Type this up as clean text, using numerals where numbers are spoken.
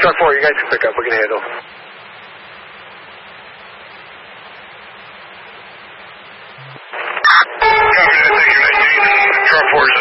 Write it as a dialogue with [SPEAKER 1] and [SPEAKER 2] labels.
[SPEAKER 1] Star 4, you guys can pick up. We can handle.
[SPEAKER 2] Copy that, thank you, 19. Star 4 is